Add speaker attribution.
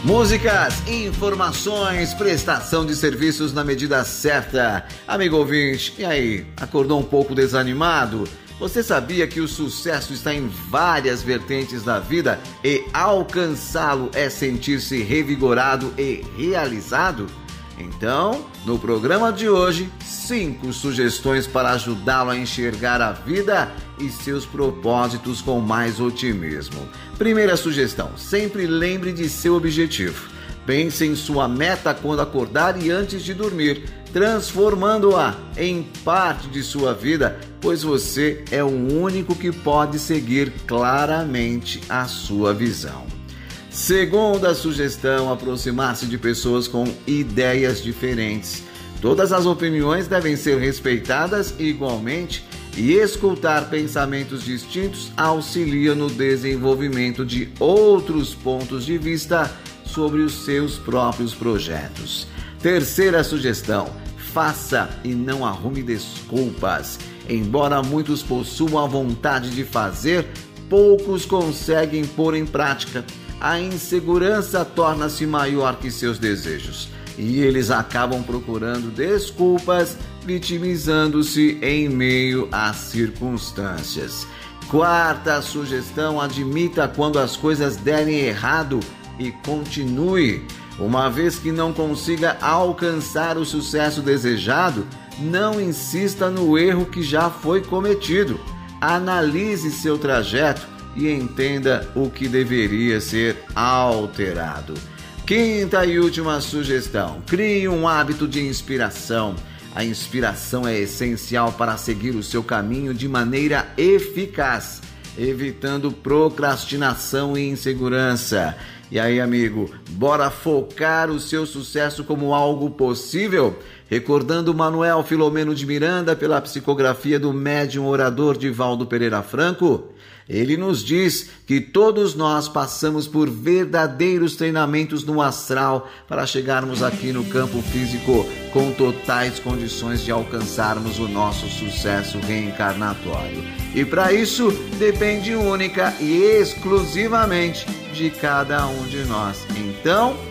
Speaker 1: Músicas, informações, prestação de serviços na medida certa. Amigo ouvinte, e aí, acordou um pouco desanimado? Você sabia que o sucesso está em várias vertentes da vida e alcançá-lo é sentir-se revigorado e realizado? Então, no programa de hoje, 5 sugestões para ajudá-lo a enxergar a vida e seus propósitos com mais otimismo. Primeira sugestão: sempre lembre de seu objetivo. Pense em sua meta quando acordar e antes de dormir, transformando-a em parte de sua vida, pois você é o único que pode seguir claramente a sua visão. Segunda sugestão: aproximar-se de pessoas com ideias diferentes. Todas as opiniões devem ser respeitadas igualmente e escutar pensamentos distintos auxilia no desenvolvimento de outros pontos de vista sobre os seus próprios projetos. Terceira sugestão: faça e não arrume desculpas. Embora muitos possuam a vontade de fazer, poucos conseguem pôr em prática. A insegurança torna-se maior que seus desejos e eles acabam procurando desculpas, vitimizando-se em meio às circunstâncias. Quarta sugestão: admita quando as coisas derem errado e continue. Uma vez que não consiga alcançar o sucesso desejado, não insista no erro que já foi cometido. Analise seu trajeto e entenda o que deveria ser alterado. Quinta e última sugestão: crie um hábito de inspiração. A inspiração é essencial para seguir o seu caminho de maneira eficaz, evitando procrastinação e insegurança. E aí, amigo, bora focar o seu sucesso como algo possível? Recordando Manuel Filomeno de Miranda pela psicografia do médium orador Divaldo Pereira Franco, ele nos diz que todos nós passamos por verdadeiros treinamentos no astral para chegarmos aqui no campo físico com totais condições de alcançarmos o nosso sucesso reencarnatório. E para isso depende única e exclusivamente de cada um de nós. Então,